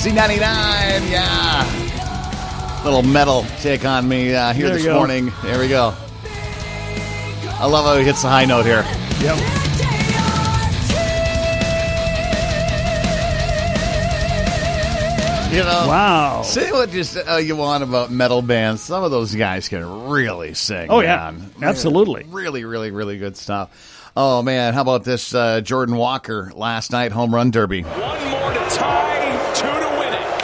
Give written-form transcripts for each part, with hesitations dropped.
Z99, yeah. Little metal take on me here this morning. There we go. I love how he hits the high note here. Yep. You know, wow. Say what you want about metal bands. Some of those guys can really sing. Oh, yeah. Absolutely. Really, really, really good stuff. Oh, man. How about this Jordan Walker last night home run derby? One more to tie, 2 to win it.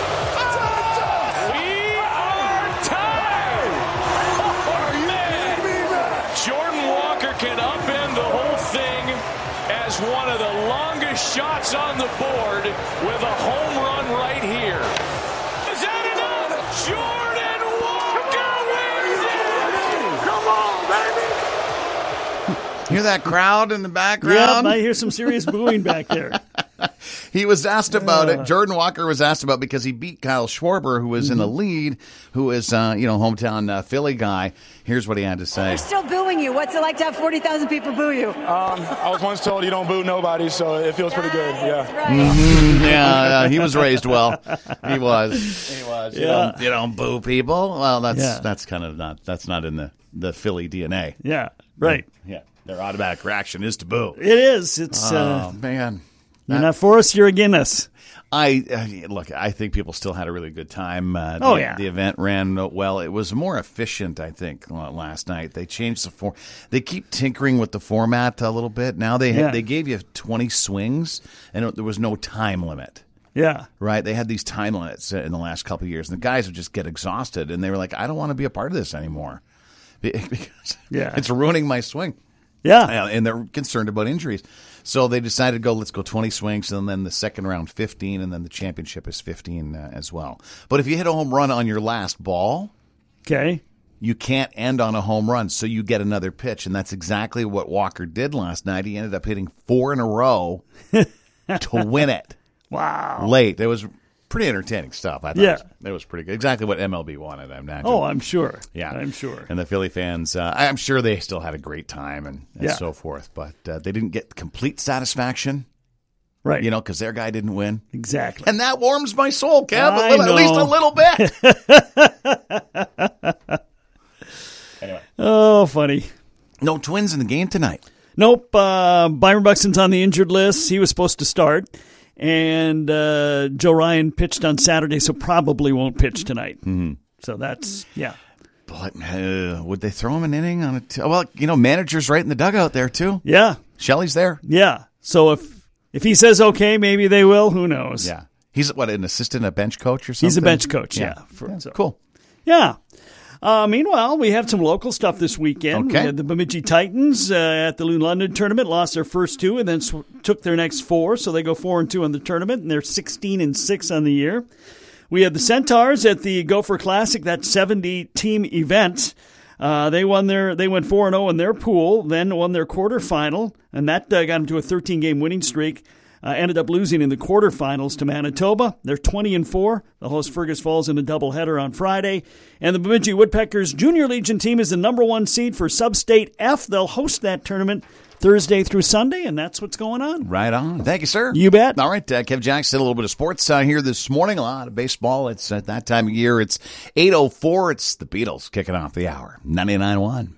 We are tied. Oh, man. Jordan Walker can upend the whole thing as one of the longest shots on the board with a home run right here. Is that enough? Jordan Walker wins it! Come on, baby! Hear that crowd in the background? Yeah, I hear some serious booing back there. He was asked about it. Jordan Walker was asked about because he beat Kyle Schwarber, who was in the lead, who is, hometown Philly guy. Here's what he had to say. They're still booing you. What's it like to have 40,000 people boo you? I was once told you don't boo nobody, so it feels pretty good. Yeah. Right. Yeah, he was raised well. He was. Yeah. You don't boo people. Well, that's kind of not in the Philly DNA. Yeah, right. Yeah, their automatic reaction is to boo. It is. It's Man. you're not for us, you're against us. I think people still had a really good time. The event ran well. It was more efficient, I think, last night. They changed the form. They keep tinkering with the format a little bit. Now they gave you 20 swings, and there was no time limit. Yeah. Right? They had these time limits in the last couple of years, and the guys would just get exhausted, and they were like, I don't want to be a part of this anymore because it's ruining my swing. Yeah. And they're concerned about injuries. So they decided let's go 20 swings, and then the second round 15, and then the championship is 15 as well. But if you hit a home run on your last ball, okay, you can't end on a home run, so you get another pitch. And that's exactly what Walker did last night. He ended up hitting 4 in a row to win it. Wow. Late. It was pretty entertaining stuff. I thought it was pretty good. Exactly what MLB wanted, I imagine. Oh, I'm sure. Yeah. I'm sure. And the Philly fans, I'm sure they still had a great time and so forth. But they didn't get complete satisfaction. Right. Because their guy didn't win. Exactly. And that warms my soul, Kev, at least a little bit. Anyway. Oh, funny. No Twins in the game tonight. Nope. Byron Buxton's on the injured list. He was supposed to start. And Joe Ryan pitched on Saturday, so probably won't pitch tonight. Mm-hmm. So that's, But would they throw him an inning on manager's right in the dugout there, too. Yeah. Shelley's there. Yeah. So if he says okay, maybe they will. Who knows? Yeah. He's, an assistant, a bench coach or something? He's a bench coach, yeah. Cool. Yeah. Meanwhile, we have some local stuff this weekend. Okay. We had the Bemidji Titans at the Loon London tournament, lost their first 2 and then took their next 4, so they go 4-2 in the tournament, and they're 16-6 on the year. We had the Centaurs at the Gopher Classic, that 70-team event. They went 4-0 in their pool, then won their quarterfinal, and that got them to a 13-game winning streak. Ended up losing in the quarterfinals to Manitoba. They're 20-4. They'll host Fergus Falls in a doubleheader on Friday. And the Bemidji Woodpeckers Junior Legion team is the number 1 seed for Sub-State F. They'll host that tournament Thursday through Sunday, and that's what's going on. Right on. Thank you, sir. You bet. All right, Kev Jackson, a little bit of sports here this morning. A lot of baseball. It's at that time of year. It's 8:04. It's the Beatles kicking off the hour. 99.1.